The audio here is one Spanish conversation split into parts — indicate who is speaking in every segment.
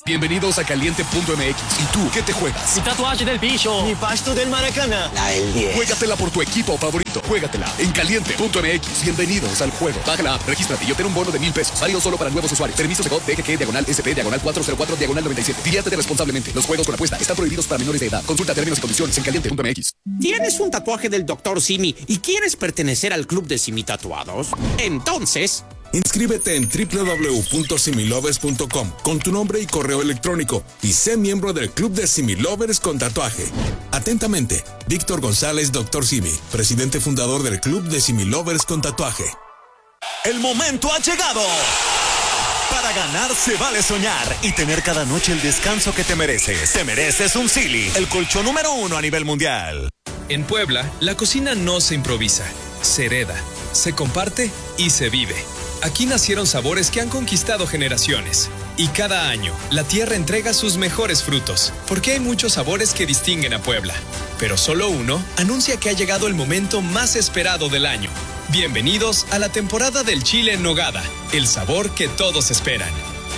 Speaker 1: Bienvenidos a Caliente.mx. ¿Y tú qué te juegas?
Speaker 2: Mi tatuaje del bicho.
Speaker 3: Mi pasto del Maracaná.
Speaker 4: La del 10.
Speaker 1: Juégatela por tu equipo favorito. Juégatela en Caliente.mx. Bienvenidos al juego. Baja la app, regístrate y obtén un bono de $1,000. Válido solo para nuevos usuarios. Permiso de DGK/SP/404/97. Diviértete responsablemente. Los juegos con apuesta están prohibidos para menores de edad. Consulta términos y condiciones en Caliente.mx.
Speaker 5: ¿Tienes un tatuaje del Dr. Simi y quieres pertenecer al club de Simi Tatuados? Entonces,
Speaker 6: inscríbete en www.similovers.com con tu nombre y correo electrónico y sé miembro del Club de Similovers con tatuaje. Atentamente, Víctor González, Dr. Simi, presidente fundador del Club de Similovers con tatuaje.
Speaker 3: El momento ha llegado. Para ganar se vale soñar y tener cada noche el descanso que te mereces. Te mereces un Silly, el colchón número 1 a nivel mundial.
Speaker 7: En Puebla, la cocina no se improvisa, se hereda, se comparte y se vive. Aquí nacieron sabores que han conquistado generaciones. Y cada año, la tierra entrega sus mejores frutos, porque hay muchos sabores que distinguen a Puebla. Pero solo uno anuncia que ha llegado el momento más esperado del año. Bienvenidos a la temporada del chile en nogada, el sabor que todos esperan.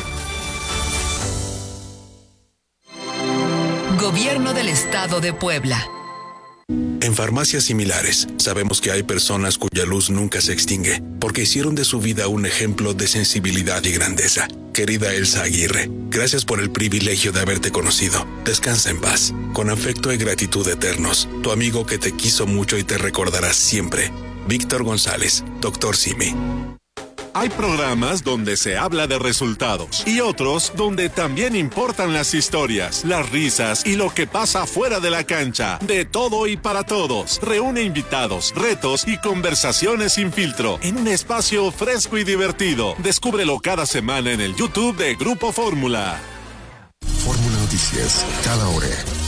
Speaker 8: Gobierno del Estado de Puebla.
Speaker 6: En Farmacias Similares, sabemos que hay personas cuya luz nunca se extingue, porque hicieron de su vida un ejemplo de sensibilidad y grandeza. Querida Elsa Aguirre, gracias por el privilegio de haberte conocido. Descansa en paz. Con afecto y gratitud eternos, tu amigo que te quiso mucho y te recordará siempre. Víctor González, Dr. Simi.
Speaker 9: Hay programas donde se habla de resultados y otros donde también importan las historias, las risas y lo que pasa fuera de la cancha. De todo y para todos. Reúne invitados, retos y conversaciones sin filtro en un espacio fresco y divertido. Descúbrelo cada semana en el YouTube de Grupo Fórmula.
Speaker 10: Fórmula Noticias, cada hora.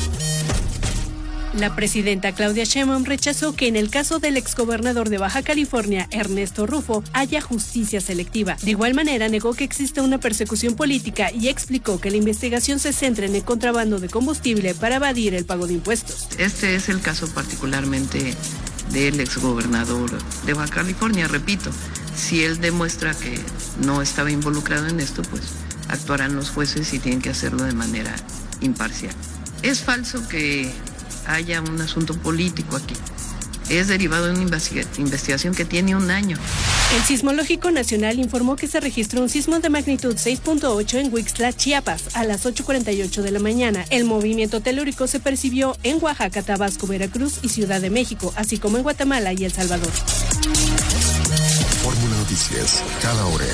Speaker 11: La presidenta Claudia Sheinbaum rechazó que en el caso del exgobernador de Baja California, Ernesto Rufo, haya justicia selectiva. De igual manera, negó que existe una persecución política y explicó que la investigación se centra en el contrabando de combustible para evadir el pago de impuestos.
Speaker 12: Este es el caso particularmente del exgobernador de Baja California, repito. Si él demuestra que no estaba involucrado en esto, pues actuarán los jueces y tienen que hacerlo de manera imparcial. Es falso que haya un asunto político aquí. Es derivado de una investigación que tiene un año.
Speaker 11: El Sismológico Nacional informó que se registró un sismo de magnitud 6.8 en Huixtla, Chiapas, a las 8:48 de la mañana. El movimiento telúrico se percibió en Oaxaca, Tabasco, Veracruz y Ciudad de México, así como en Guatemala y El Salvador.
Speaker 10: Fórmula Noticias, cada hora.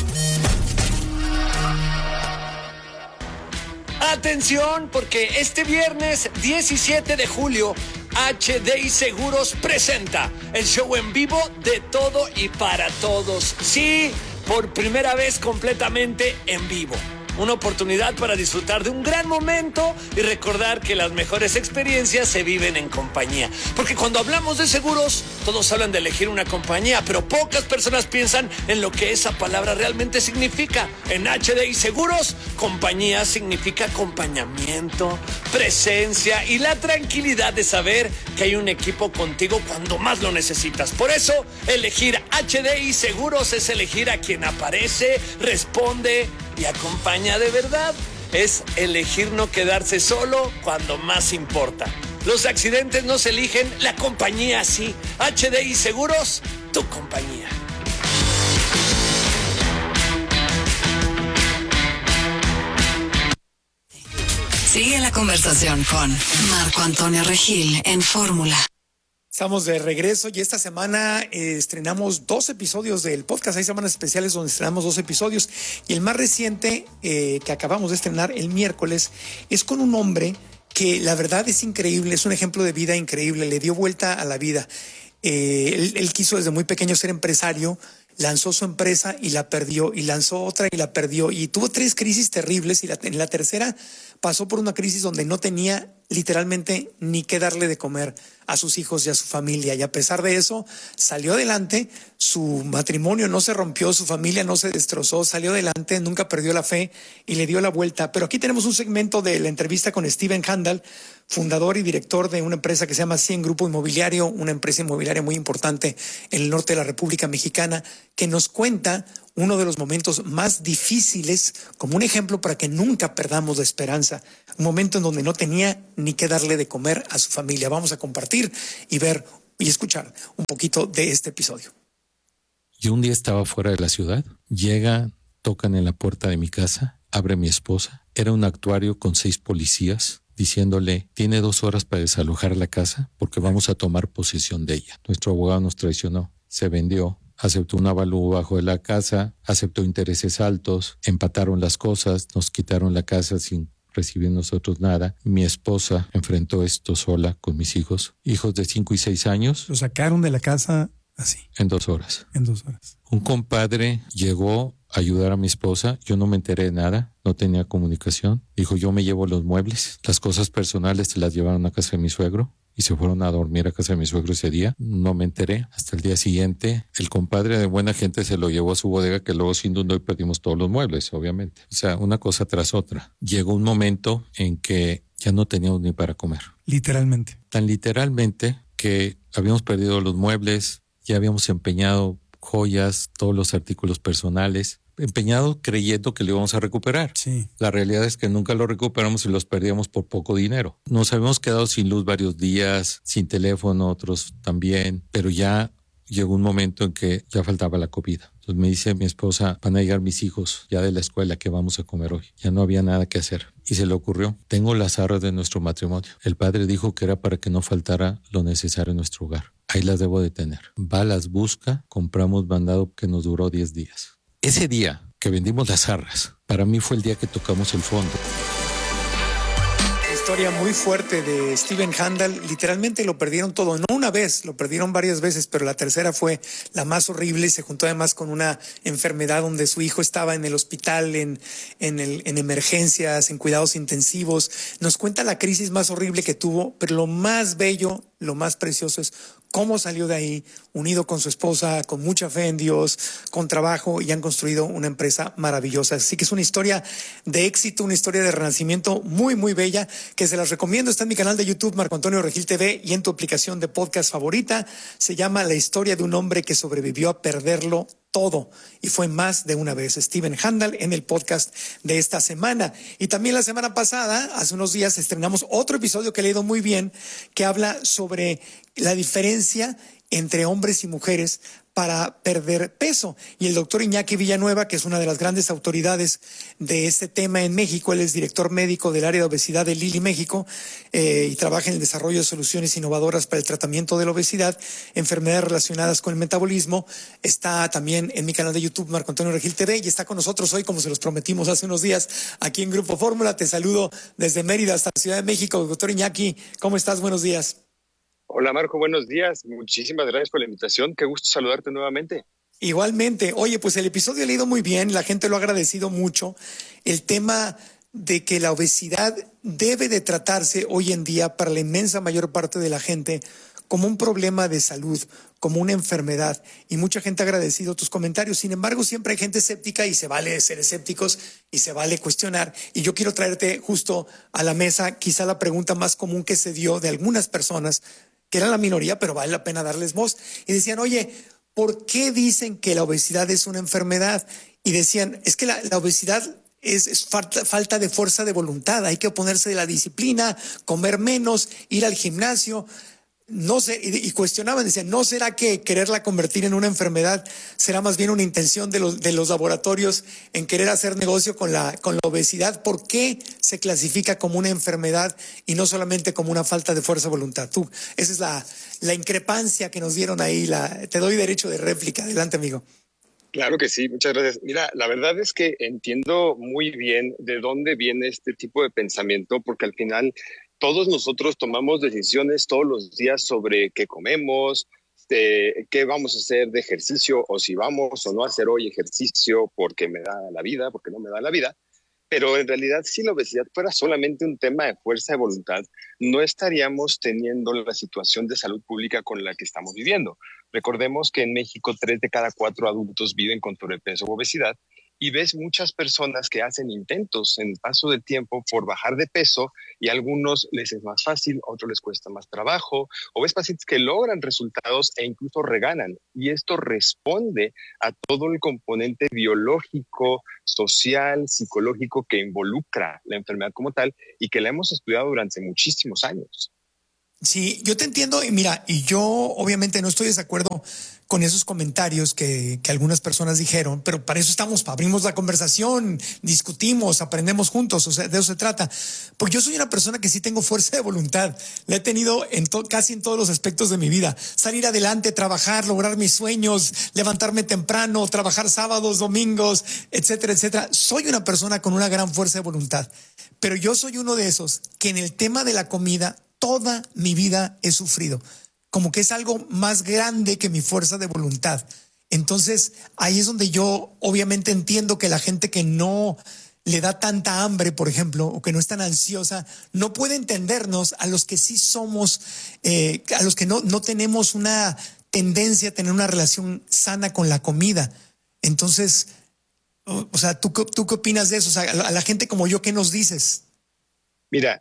Speaker 13: Atención, porque este viernes 17 de julio, HDI Seguros presenta el show en vivo de todo y para todos. Sí, por primera vez completamente en vivo. Una oportunidad para disfrutar de un gran momento y recordar que las mejores experiencias se viven en compañía. Porque cuando hablamos de seguros, todos hablan de elegir una compañía, pero pocas personas piensan en lo que esa palabra realmente significa. En HDI Seguros, compañía significa acompañamiento, presencia y la tranquilidad de saber que hay un equipo contigo cuando más lo necesitas. Por eso, elegir HDI Seguros es elegir a quien aparece, responde y acompaña de verdad. Es elegir no quedarse solo cuando más importa. Los accidentes no se eligen, la compañía sí. HDI Seguros, tu compañía.
Speaker 8: Sigue la conversación con Marco Antonio Regil en Fórmula.
Speaker 14: Estamos de regreso y esta semana estrenamos 2 episodios del podcast. Hay semanas especiales donde estrenamos 2 episodios y el más reciente que acabamos de estrenar el miércoles es con un hombre que la verdad es increíble, es un ejemplo de vida increíble, le dio vuelta a la vida. Él quiso desde muy pequeño ser empresario, lanzó su empresa y la perdió, y lanzó otra y la perdió, y tuvo 3 crisis terribles, y en la tercera pasó por una crisis donde no tenía literalmente ni qué darle de comer a sus hijos y a su familia, y a pesar de eso salió adelante. Su matrimonio no se rompió, su familia no se destrozó, salió adelante, nunca perdió la fe y le dio la vuelta. Pero aquí tenemos un segmento de la entrevista con Steven Handal, fundador y director de una empresa que se llama 100 Grupo Inmobiliario, una empresa inmobiliaria muy importante en el norte de la República Mexicana, que nos cuenta uno de los momentos más difíciles como un ejemplo para que nunca perdamos la esperanza. Un momento en donde no tenía ni qué darle de comer a su familia. Vamos a compartir y ver y escuchar un poquito de este episodio.
Speaker 2: Yo un día estaba fuera de la ciudad, tocan en la puerta de mi casa, abre mi esposa, era un actuario con 6 policías, diciéndole, tiene 2 horas para desalojar la casa porque vamos a tomar posesión de ella. Nuestro abogado nos traicionó, se vendió, aceptó un avalúo bajo de la casa, aceptó intereses altos, empataron las cosas, nos quitaron la casa sin recibir nosotros nada. Mi esposa enfrentó esto sola con mis hijos de 5 y 6 años.
Speaker 4: Lo sacaron de la casa así.
Speaker 2: En 2 horas.
Speaker 4: En 2 horas.
Speaker 2: Un compadre llegó a ayudar a mi esposa. Yo no me enteré de nada. No tenía comunicación. Dijo, yo me llevo los muebles. Las cosas personales se las llevaron a casa de mi suegro y se fueron a dormir a casa de mi suegro ese día. No me enteré. Hasta el día siguiente, el compadre de buena gente se lo llevó a su bodega, que luego se inundó y perdimos todos los muebles, obviamente. O sea, una cosa tras otra. Llegó un momento en que ya no teníamos ni para comer.
Speaker 4: Literalmente.
Speaker 2: Tan literalmente que habíamos perdido los muebles, ya habíamos empeñado joyas, todos los artículos personales, empeñado creyendo que lo íbamos a recuperar.
Speaker 4: Sí.
Speaker 2: La realidad es que nunca lo recuperamos y los perdíamos por poco dinero. Nos habíamos quedado sin luz varios días, sin teléfono, otros también, pero ya llegó un momento en que ya faltaba la comida. Entonces me dice mi esposa, van a llegar mis hijos ya de la escuela, ¿qué vamos a comer hoy? Ya no había nada que hacer. Y se le ocurrió, tengo las arras de nuestro matrimonio. El padre dijo que era para que no faltara lo necesario en nuestro hogar. Ahí las debo de tener. Va, las busca, compramos mandado que nos duró 10 días. Ese día que vendimos las arras, para mí fue el día que tocamos el fondo.
Speaker 14: Historia muy fuerte de Stephen Handel. Literalmente lo perdieron todo, no una vez, lo perdieron varias veces, pero la tercera fue la más horrible. Se juntó además con una enfermedad donde su hijo estaba en el hospital, en emergencias, en cuidados intensivos. Nos cuenta la crisis más horrible que tuvo, pero lo más bello, lo más precioso es cómo salió de ahí, unido con su esposa, con mucha fe en Dios, con trabajo, y han construido una empresa maravillosa. Así que es una historia de éxito, una historia de renacimiento muy, muy bella, que se las recomiendo. Está en mi canal de YouTube, Marco Antonio Regil TV, y en tu aplicación de podcast favorita. Se llama La historia de un hombre que sobrevivió a perderlo todo, y fue más de una vez. Stephen Handel en el podcast de esta semana. Y también la semana pasada, hace unos días, estrenamos otro episodio que he leído muy bien, que habla sobre la diferencia entre hombres y mujeres para perder peso. Y el doctor Iñaki Villanueva, que es una de las grandes autoridades de este tema en México, él es director médico del área de obesidad de Lilly México, y trabaja en el desarrollo de soluciones innovadoras para el tratamiento de la obesidad, enfermedades relacionadas con el metabolismo. Está también en mi canal de YouTube, Marco Antonio Regil TV, y está con nosotros hoy, como se los prometimos hace unos días, aquí en Grupo Fórmula. Te saludo desde Mérida hasta la Ciudad de México. Doctor Iñaki, ¿cómo estás? Buenos días.
Speaker 15: Hola Marco, buenos días. Muchísimas gracias por la invitación. Qué gusto saludarte nuevamente.
Speaker 14: Igualmente. Oye, pues el episodio ha leído muy bien, la gente lo ha agradecido mucho. El tema de que la obesidad debe de tratarse hoy en día para la inmensa mayor parte de la gente como un problema de salud, como una enfermedad, y mucha gente ha agradecido tus comentarios. Sin embargo, siempre hay gente escéptica, y se vale ser escépticos y se vale cuestionar, y yo quiero traerte justo a la mesa quizá la pregunta más común que se dio de algunas personas, que eran la minoría, pero vale la pena darles voz, y decían, oye, ¿por qué dicen que la obesidad es una enfermedad? Y decían, es que la obesidad es falta de fuerza de voluntad, hay que oponerse de la disciplina, comer menos, ir al gimnasio. No sé, y cuestionaban, decían, ¿no será que quererla convertir en una enfermedad será más bien una intención de los laboratorios en querer hacer negocio con la obesidad? ¿Por qué se clasifica como una enfermedad y no solamente como una falta de fuerza de voluntad? Esa es la increpancia que nos dieron ahí. Te doy derecho de réplica. Adelante, amigo.
Speaker 15: Claro que sí, muchas gracias. Mira, la verdad es que entiendo muy bien de dónde viene este tipo de pensamiento, porque al final todos nosotros tomamos decisiones todos los días sobre qué comemos, qué vamos a hacer de ejercicio, o si vamos o no a hacer hoy ejercicio porque me da la vida, porque no me da la vida. Pero en realidad, si la obesidad fuera solamente un tema de fuerza de voluntad, no estaríamos teniendo la situación de salud pública con la que estamos viviendo. Recordemos que en México 3 de cada 4 adultos viven con sobrepeso u obesidad, y ves muchas personas que hacen intentos en el paso del tiempo por bajar de peso y a algunos les es más fácil, a otros les cuesta más trabajo, o ves pacientes que logran resultados e incluso reganan. Y esto responde a todo el componente biológico, social, psicológico que involucra la enfermedad como tal y que la hemos estudiado durante muchísimos años.
Speaker 14: Sí, yo te entiendo y mira, y yo obviamente no estoy de desacuerdo con esos comentarios que algunas personas dijeron, pero para eso estamos, abrimos la conversación, discutimos, aprendemos juntos, o sea, de eso se trata. Porque yo soy una persona que sí tengo fuerza de voluntad, la he tenido casi en todos los aspectos de mi vida. Salir adelante, trabajar, lograr mis sueños, levantarme temprano, trabajar sábados, domingos, etcétera, etcétera. Soy una persona con una gran fuerza de voluntad, pero yo soy uno de esos que en el tema de la comida toda mi vida he sufrido, como que es algo más grande que mi fuerza de voluntad. Entonces, ahí es donde yo obviamente entiendo que la gente que no le da tanta hambre, por ejemplo, o que no es tan ansiosa, no puede entendernos a los que sí somos, a los que no tenemos una tendencia a tener una relación sana con la comida. Entonces, o sea, ¿tú qué opinas de eso? O sea, a la gente como yo, ¿qué nos dices?
Speaker 15: Mira,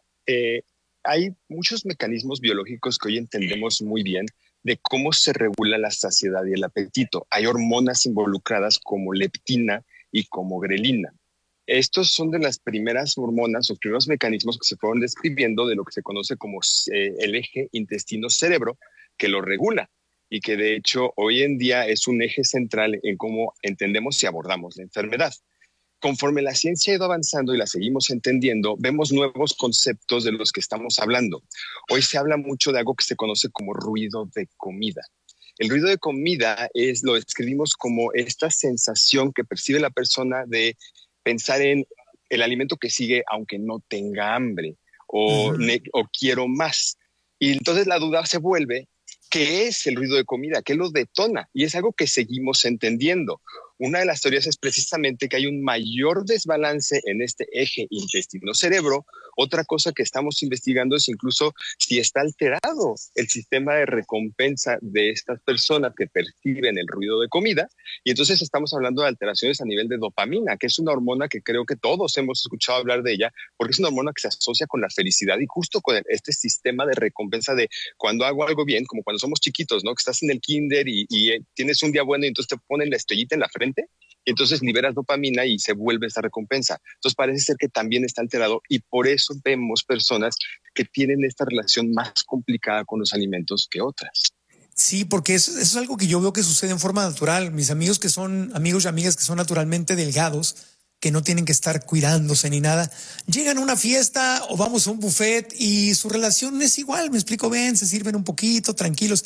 Speaker 15: hay muchos mecanismos biológicos que hoy entendemos muy bien de cómo se regula la saciedad y el apetito. Hay hormonas involucradas como leptina y como grelina. Estos son de las primeras hormonas o primeros mecanismos que se fueron describiendo de lo que se conoce como el eje intestino-cerebro, que lo regula y que de hecho hoy en día es un eje central en cómo entendemos y abordamos la enfermedad. Conforme la ciencia ha ido avanzando y la seguimos entendiendo, vemos nuevos conceptos de los que estamos hablando. Hoy se habla mucho de algo que se conoce como ruido de comida. El ruido de comida lo describimos como esta sensación que percibe la persona de pensar en el alimento que sigue aunque no tenga hambre o quiero más. Y entonces la duda se vuelve, ¿qué es el ruido de comida? ¿Qué lo detona? Y es algo que seguimos entendiendo. Una de las teorías es precisamente que hay un mayor desbalance en este eje intestino-cerebro. Otra cosa que estamos investigando es incluso si está alterado el sistema de recompensa de estas personas que perciben el ruido de comida. Y entonces estamos hablando de alteraciones a nivel de dopamina, que es una hormona que creo que todos hemos escuchado hablar de ella, porque es una hormona que se asocia con la felicidad y justo con este sistema de recompensa de cuando hago algo bien, como cuando somos chiquitos, ¿no? Que estás en el kinder y tienes un día bueno y entonces te ponen la estrellita en la frente. Y entonces liberas dopamina y se vuelve esta recompensa. Entonces parece ser que también está alterado y por eso vemos personas que tienen esta relación más complicada con los alimentos que otras.
Speaker 14: Sí, porque eso es algo que yo veo que sucede en forma natural. Mis amigos que son amigos y amigas que son naturalmente delgados, que no tienen que estar cuidándose ni nada, llegan a una fiesta o vamos a un buffet y su relación es igual, me explico bien, se sirven un poquito, tranquilos.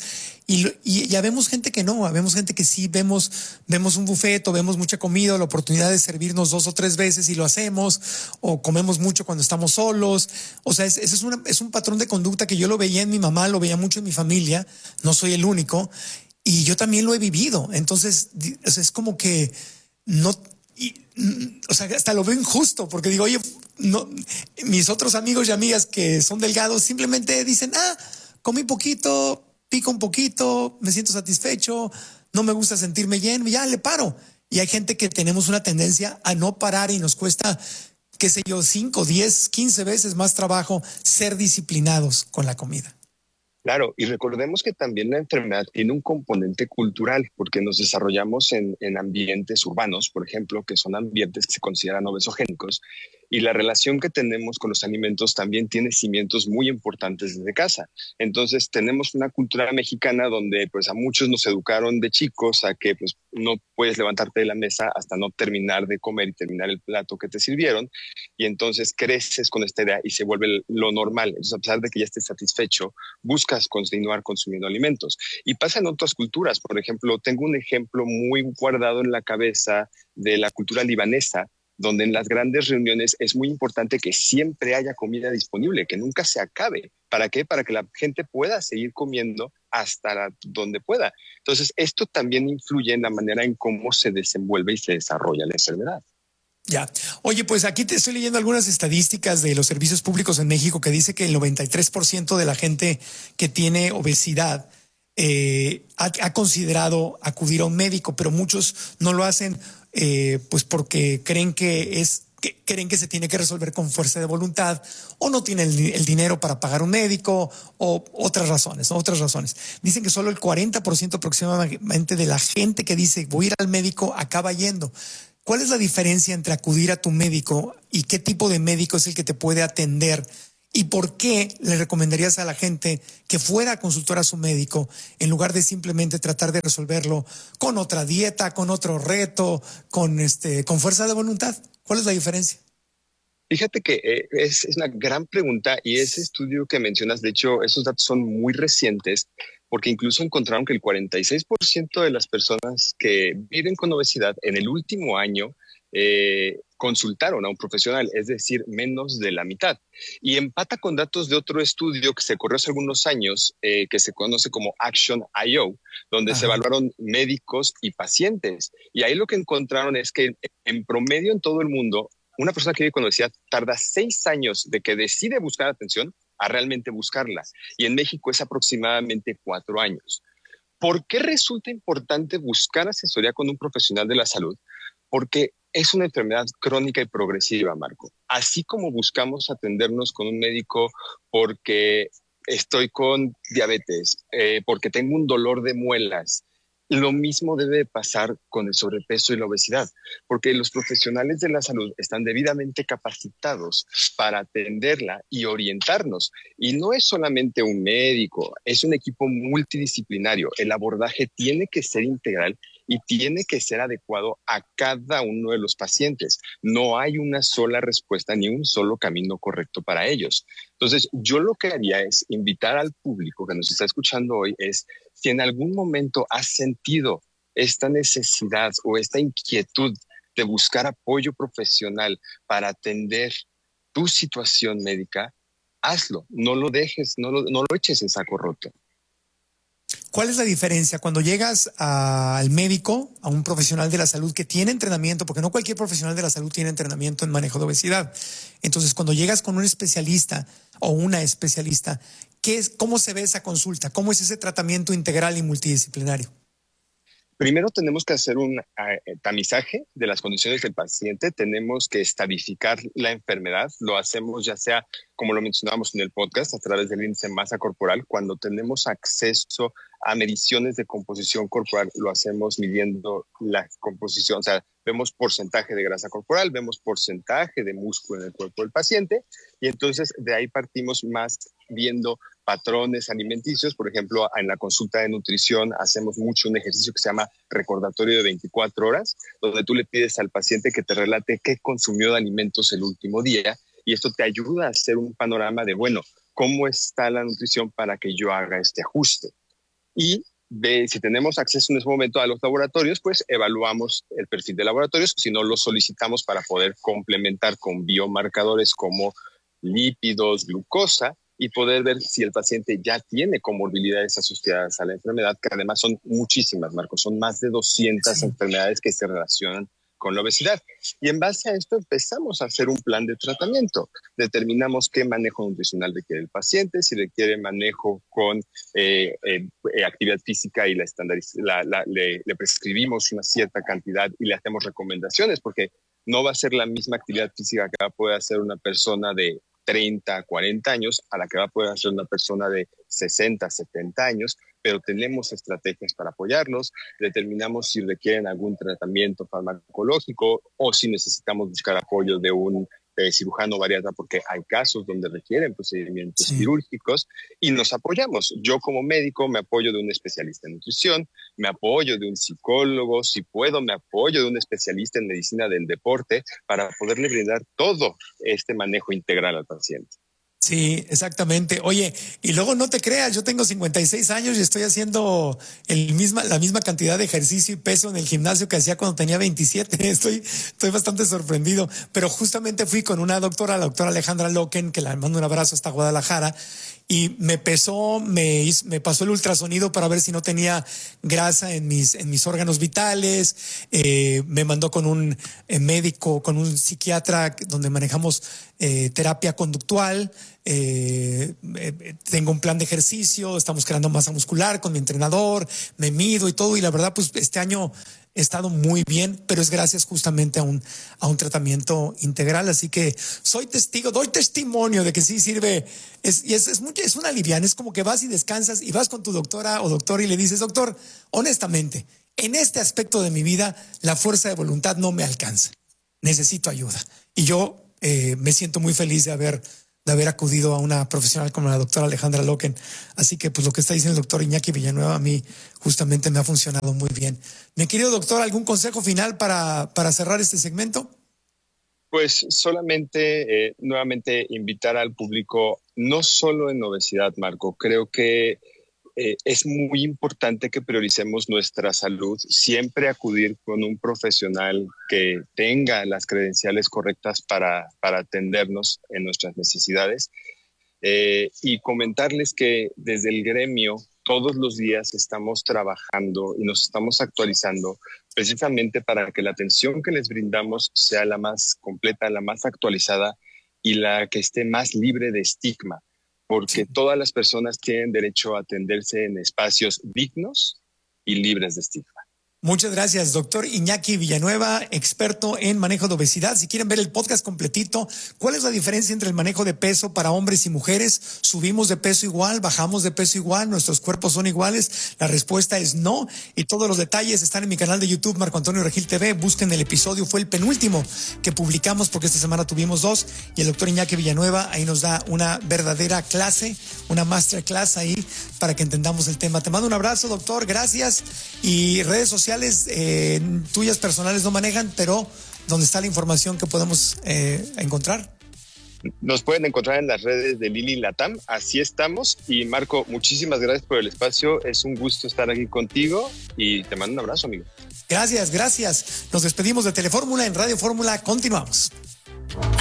Speaker 14: Y ya vemos gente que no, vemos gente que sí, vemos un buffet o vemos mucha comida, la oportunidad de servirnos 2 o 3 veces y lo hacemos, o comemos mucho cuando estamos solos. O sea, ese es un patrón de conducta que yo lo veía en mi mamá, lo veía mucho en mi familia, no soy el único, y yo también lo he vivido. Entonces, es como que no... o sea, hasta lo veo injusto porque digo, oye, no, mis otros amigos y amigas que son delgados simplemente dicen, comí poquito, pico un poquito, me siento satisfecho, no me gusta sentirme lleno, ya le paro. Y hay gente que tenemos una tendencia a no parar y nos cuesta, qué sé yo, 5, 10, 15 veces más trabajo ser disciplinados con la comida.
Speaker 15: Claro, y recordemos que también la enfermedad tiene un componente cultural, porque nos desarrollamos en ambientes urbanos, por ejemplo, que son ambientes que se consideran obesogénicos, y la relación que tenemos con los alimentos también tiene cimientos muy importantes desde casa. Entonces tenemos una cultura mexicana donde pues a muchos nos educaron de chicos a que pues no puedes levantarte de la mesa hasta no terminar de comer y terminar el plato que te sirvieron, y entonces creces con esta idea y se vuelve lo normal. Entonces, a pesar de que ya estés satisfecho, buscas continuar consumiendo alimentos. Y pasa en otras culturas. Por ejemplo, tengo un ejemplo muy guardado en la cabeza de la cultura libanesa, donde en las grandes reuniones es muy importante que siempre haya comida disponible, que nunca se acabe. ¿Para qué? Para que la gente pueda seguir comiendo hasta donde pueda. Entonces, esto también influye en la manera en cómo se desenvuelve y se desarrolla la enfermedad.
Speaker 14: Ya. Oye, pues aquí te estoy leyendo algunas estadísticas de los servicios públicos en México que dice que el 93% de la gente que tiene obesidad ha considerado acudir a un médico, pero muchos no lo hacen pues porque creen que se tiene que resolver con fuerza de voluntad, o no tienen el dinero para pagar un médico, o otras razones, ¿no? Otras razones. Dicen que solo el 40% aproximadamente de la gente que dice voy a ir al médico acaba yendo. ¿Cuál es la diferencia entre acudir a tu médico y qué tipo de médico es el que te puede atender? ¿Y por qué le recomendarías a la gente que fuera a consultar a su médico en lugar de simplemente tratar de resolverlo con otra dieta, con otro reto, con fuerza de voluntad? ¿Cuál es la diferencia?
Speaker 15: Fíjate que es una gran pregunta, y ese estudio que mencionas, de hecho, esos datos son muy recientes, porque incluso encontraron que el 46% de las personas que viven con obesidad en el último año consultaron a un profesional, es decir, menos de la mitad. Y empata con datos de otro estudio que se corrió hace algunos años, que se conoce como Action.io, donde se evaluaron médicos y pacientes. Y ahí lo que encontraron es que en promedio en todo el mundo, una persona que vive con obesidad tarda 6 años de que decide buscar atención a realmente buscarla. Y en México es aproximadamente 4 años. ¿Por qué resulta importante buscar asesoría con un profesional de la salud? Porque es una enfermedad crónica y progresiva, Marco. Así como buscamos atendernos con un médico porque estoy con diabetes, porque tengo un dolor de muelas, lo mismo debe pasar con el sobrepeso y la obesidad, porque los profesionales de la salud están debidamente capacitados para atenderla y orientarnos. Y no es solamente un médico, es un equipo multidisciplinario. El abordaje tiene que ser integral y tiene que ser adecuado a cada uno de los pacientes. No hay una sola respuesta ni un solo camino correcto para ellos. Entonces, yo lo que haría es invitar al público que nos está escuchando hoy es, si en algún momento has sentido esta necesidad o esta inquietud de buscar apoyo profesional para atender tu situación médica, hazlo. No lo dejes, no lo eches en saco roto.
Speaker 14: ¿Cuál es la diferencia cuando llegas al médico, a un profesional de la salud que tiene entrenamiento? Porque no cualquier profesional de la salud tiene entrenamiento en manejo de obesidad. Entonces, cuando llegas con un especialista o una especialista, ¿cómo se ve esa consulta? ¿Cómo es ese tratamiento integral y multidisciplinario?
Speaker 15: Primero tenemos que hacer un tamizaje de las condiciones del paciente, tenemos que estadificar la enfermedad, lo hacemos ya sea, como lo mencionábamos en el podcast, a través del índice de masa corporal. Cuando tenemos acceso a mediciones de composición corporal, lo hacemos midiendo la composición, o sea, vemos porcentaje de grasa corporal, vemos porcentaje de músculo en el cuerpo del paciente, y entonces de ahí partimos más viendo patrones alimenticios. Por ejemplo, en la consulta de nutrición hacemos mucho un ejercicio que se llama recordatorio de 24 horas, donde tú le pides al paciente que te relate qué consumió de alimentos el último día, y esto te ayuda a hacer un panorama de, bueno, cómo está la nutrición para que yo haga este ajuste. Y si tenemos acceso en ese momento a los laboratorios, pues evaluamos el perfil de laboratorios, si no lo solicitamos para poder complementar con biomarcadores como lípidos, glucosa, y poder ver si el paciente ya tiene comorbilidades asociadas a la enfermedad, que además son muchísimas, Marcos, son más de 200 enfermedades que se relacionan con la obesidad. Y en base a esto empezamos a hacer un plan de tratamiento. Determinamos qué manejo nutricional requiere el paciente, si requiere manejo con actividad física y le prescribimos una cierta cantidad y le hacemos recomendaciones, porque no va a ser la misma actividad física que va a poder hacer una persona de 30, 40 años a la que va a poder hacer una persona de 60, 70 años, pero tenemos estrategias para apoyarlos, determinamos si requieren algún tratamiento farmacológico o si necesitamos buscar apoyo de un cirujano bariatra, porque hay casos donde requieren procedimientos quirúrgicos, y nos apoyamos. Yo como médico me apoyo de un especialista en nutrición, me apoyo de un psicólogo, si puedo me apoyo de un especialista en medicina del deporte para poderle brindar todo este manejo integral al paciente.
Speaker 14: Sí, exactamente. Oye, y luego no te creas, yo tengo 56 años y estoy haciendo la misma cantidad de ejercicio y peso en el gimnasio que hacía cuando tenía 27. Estoy bastante sorprendido, pero justamente fui con una doctora, la doctora Alejandra Loken, que le mando un abrazo hasta Guadalajara, y me pasó el ultrasonido para ver si no tenía grasa en mis órganos vitales. Me mandó con un médico, con un psiquiatra donde manejamos terapia conductual. tengo un plan de ejercicio, estamos creando masa muscular con mi entrenador, me mido y todo, y la verdad, pues este año he estado muy bien, pero es gracias justamente a un tratamiento integral. Así que soy testigo, doy testimonio de que sí sirve. Es una liviana. Es como que vas y descansas y vas con tu doctora o doctor y le dices, doctor, honestamente, en este aspecto de mi vida, la fuerza de voluntad no me alcanza. Necesito ayuda. Y yo me siento muy feliz de haber acudido a una profesional como la doctora Alejandra Loken. Así que pues lo que está diciendo el doctor Iñaki Villanueva a mí justamente me ha funcionado muy bien. Mi querido doctor, ¿algún consejo final para cerrar este segmento?
Speaker 15: Pues solamente nuevamente invitar al público, no solo en obesidad, Marco, creo que es muy importante que prioricemos nuestra salud, siempre acudir con un profesional que tenga las credenciales correctas para atendernos en nuestras necesidades, y comentarles que desde el gremio todos los días estamos trabajando y nos estamos actualizando precisamente para que la atención que les brindamos sea la más completa, la más actualizada y la que esté más libre de estigma. Porque todas las personas tienen derecho a atenderse en espacios dignos y libres de estigma.
Speaker 14: Muchas gracias, doctor Iñaki Villanueva, experto en manejo de obesidad. Si quieren ver el podcast completito, ¿cuál es la diferencia entre el manejo de peso para hombres y mujeres? ¿Subimos de peso igual? ¿Bajamos de peso igual? ¿Nuestros cuerpos son iguales? La respuesta es no. Y todos los detalles están en mi canal de YouTube, Marco Antonio Regil TV. Busquen el episodio, fue el penúltimo que publicamos porque esta semana tuvimos 2. Y el doctor Iñaki Villanueva ahí nos da una verdadera clase, una masterclass ahí para que entendamos el tema. Te mando un abrazo, doctor. Gracias. Y redes sociales tuyas personales no manejan, pero ¿dónde está la información que podemos encontrar?
Speaker 15: Nos pueden encontrar en las redes de Lili Latam, así estamos. Y Marco, muchísimas gracias por el espacio, es un gusto estar aquí contigo y te mando un abrazo, amigo.
Speaker 14: Gracias. Nos despedimos de Telefórmula en Radio Fórmula, continuamos.